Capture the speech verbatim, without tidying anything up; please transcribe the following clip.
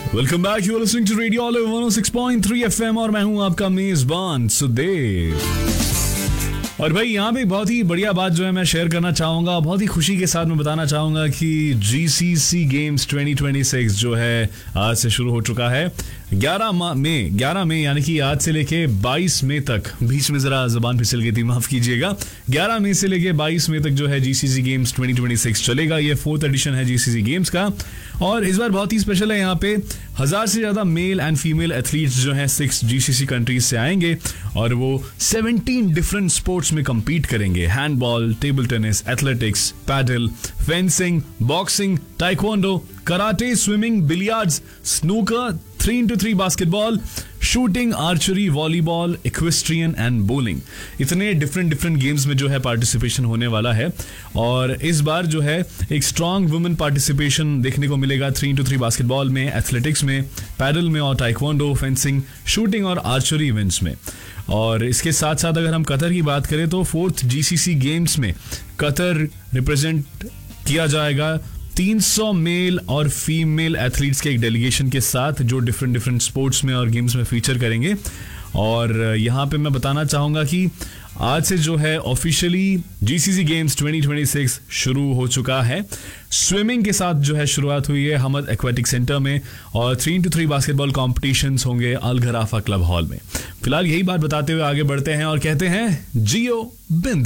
Welcome back, you are listening to radio olive one O six point three FM और मैं हूं आपका मेजबान सुदेव। और भाई यहाँ पे बहुत ही बढ़िया बात जो है मैं शेयर करना चाहूंगा, बहुत ही खुशी के साथ मैं बताना चाहूंगा कि GCC games twenty twenty six जो है आज से शुरू हो चुका है। ग्यारह मई ग्यारह मई यानी कि आज से लेके बाईस मई तक, बीच में जरा जुबान फिसल गई थी, माफ कीजिएगा। ग्यारह मई से लेके बाईस मई तक जो है GCC games twenty twenty six चलेगा। ये फोर्थ एडिशन है जीसीसी गेम्स का और इस बार बहुत ही स्पेशल है। यहाँ पे हजार से ज्यादा मेल एंड फीमेल एथलीट्स जो है सिक्स जीसीसी कंट्रीज से आएंगे और वो सेवनटीन डिफरेंट स्पोर्ट्स में compete करेंगे। Handball, table tennis, athletics, pedal, fencing, boxing, taekwondo, karate, swimming, billiards, snooker, three into three basketball, shooting, archery, volleyball, equestrian and bowling. इतने different different games में जो है पार्टिसिपेशन होने वाला है और इस बार जो है एक स्ट्रॉन्ग वुमेन पार्टिसिपेशन देखने को मिलेगा थ्री इंटू थ्री बास्केटबॉल में, एथलेटिक्स में, पैडल में और टाइक्वांडो, फेंसिंग, शूटिंग और आर्चरी इवेंट्स में। और इसके साथ साथ अगर हम कतर की बात करें तो फोर्थ जीसीसी गेम्स में कतर रिप्रेजेंट किया जाएगा तीन सौ मेल और फीमेल एथलीट्स के एक डेलीगेशन के साथ जो डिफरेंट डिफरेंट स्पोर्ट्स में और गेम्स में फीचर करेंगे। और यहाँ पे मैं बताना चाहूंगा कि आज से जो है officially GCC games twenty twenty six शुरू हो चुका है। स्विमिंग के साथ जो है शुरुआत हुई है हमद एक्वेटिक सेंटर में और three into three basketball competitions होंगे अल गराफा क्लब हॉल में। फिलहाल यही बात बताते हुए आगे बढ़ते हैं और कहते हैं जियो बिंद।